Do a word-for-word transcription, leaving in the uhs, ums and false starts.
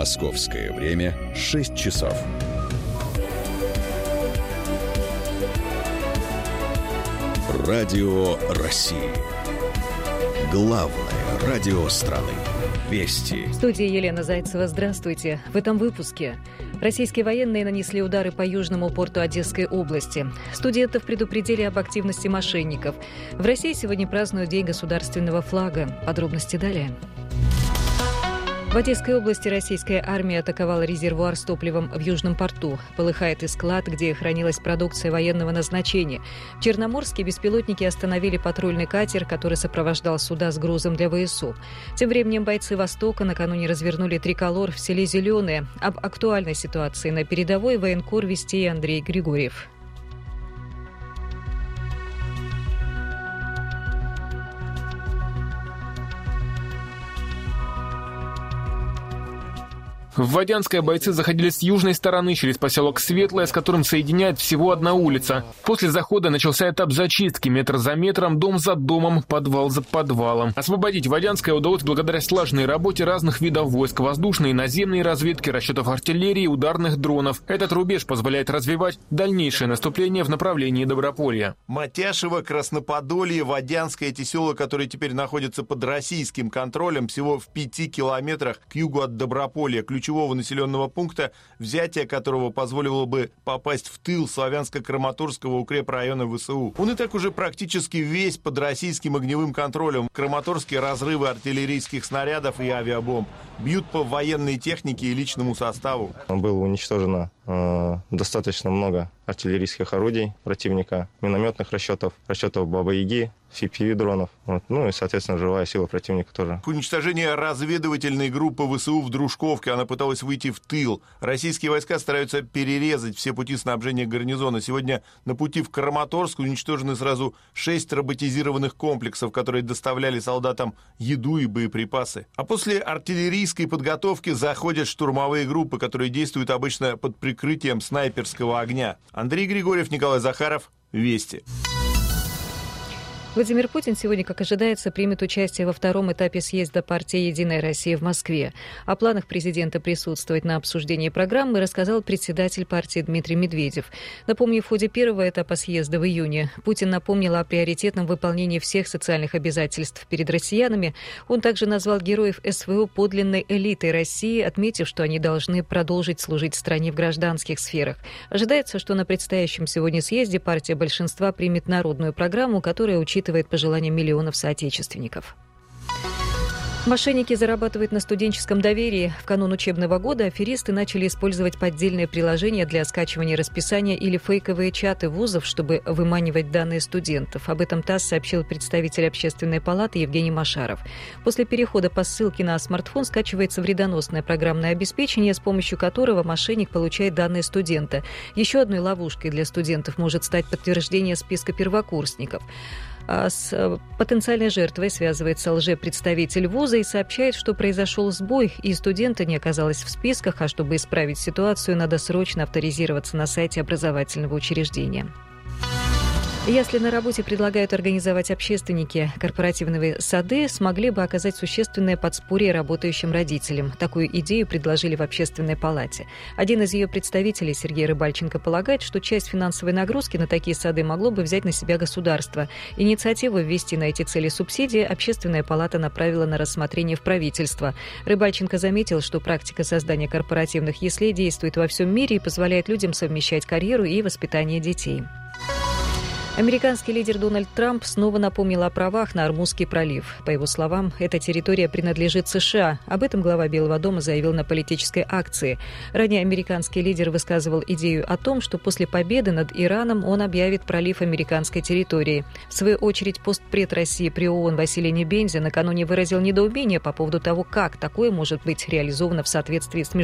Московское время шесть часов. Радио России. Главное радио страны. Вести. В студии Елена Зайцева. Здравствуйте. В этом выпуске. Российские военные нанесли удары по южному порту Одесской области. Студентов предупредили об активности мошенников. В России сегодня празднуют День государственного флага. Подробности далее. В Одесской области российская армия атаковала резервуар с топливом в Южном порту. Полыхает и склад, где хранилась продукция военного назначения. В Черноморске беспилотники остановили патрульный катер, который сопровождал суда с грузом для ВСУ. Тем временем бойцы «Востока» накануне развернули триколор в селе Зеленое. Об актуальной ситуации на передовой военкор вести Андрей Григорьев. В Водянское бойцы заходили с южной стороны через поселок Светлое, с которым соединяет всего одна улица. После захода начался этап зачистки. Метр за метром, дом за домом, подвал за подвалом. Освободить Водянское удалось благодаря слаженной работе разных видов войск: воздушной и наземной разведки, расчетов артиллерии, ударных дронов. Этот рубеж позволяет развивать дальнейшее наступление в направлении Доброполья. Матяшево, Красноподолье, Водянское — эти села, которые теперь находятся под российским контролем, всего в пяти километрах к югу от Доброполья, ключевого населенного пункта, взятие которого позволило бы попасть в тыл Славянско-Краматорского укрепрайона ВСУ. Он и так уже практически весь под российским огневым контролем. Краматорские разрывы артиллерийских снарядов и авиабомб бьют по военной технике и личному составу. Было уничтожено э, достаточно много артиллерийских орудий противника, минометных расчетов, расчетов Баба-Яги, си пи ви-дронов. Вот. Ну и, соответственно, живая сила противника тоже. Уничтожение разведывательной группы ВСУ в Дружковке. Она пыталась выйти в тыл. Российские войска стараются перерезать все пути снабжения гарнизона. Сегодня на пути в Краматорск уничтожены сразу шесть роботизированных комплексов, которые доставляли солдатам еду и боеприпасы. А после артиллерийской подготовки заходят штурмовые группы, которые действуют обычно под прикрытием снайперского огня. Андрей Григорьев, Николай Захаров. Вести. Владимир Путин сегодня, как ожидается, примет участие во втором этапе съезда партии «Единая Россия» в Москве. О планах президента присутствовать на обсуждении программы рассказал председатель партии Дмитрий Медведев. Напомню, в ходе первого этапа съезда в июне Путин напомнил о приоритетном выполнении всех социальных обязательств перед россиянами. Он также назвал героев эс вэ о подлинной элитой России, отметив, что они должны продолжить служить стране в гражданских сферах. Ожидается, что на предстоящем сегодня съезде партия большинства примет народную программу, которая учитывает пожелания миллионов соотечественников. Мошенники зарабатывают на студенческом доверии. В канун учебного года аферисты начали использовать поддельные приложения для скачивания расписания или фейковые чаты вузов, чтобы выманивать данные студентов. Об этом ТАСС сообщил представитель Общественной палаты Евгений Машаров. После перехода по ссылке на смартфон скачивается вредоносное программное обеспечение, с помощью которого мошенник получает данные студента. Еще одной ловушкой для студентов может стать подтверждение списка первокурсников. А с потенциальной жертвой связывается лжепредставитель вуза и сообщает, что произошел сбой, и студента не оказалось в списках, а чтобы исправить ситуацию, надо срочно авторизироваться на сайте образовательного учреждения. Если на работе предлагают организовать общественники, корпоративные сады смогли бы оказать существенное подспорье работающим родителям. Такую идею предложили в Общественной палате. Один из ее представителей, Сергей Рыбальченко, полагает, что часть финансовой нагрузки на такие сады могло бы взять на себя государство. Инициативу ввести на эти цели субсидии Общественная палата направила на рассмотрение в правительство. Рыбальченко заметил, что практика создания корпоративных яслей действует во всем мире и позволяет людям совмещать карьеру и воспитание детей. Американский лидер Дональд Трамп снова напомнил о правах на Ормузский пролив. По его словам, эта территория принадлежит США. Об этом глава Белого дома заявил на политической акции. Ранее американский лидер высказывал идею о том, что после победы над Ираном он объявит пролив американской территории. В свою очередь, постпред России при ООН Василий Небензя накануне выразил недоумение по поводу того, как такое может быть реализовано в соответствии с международным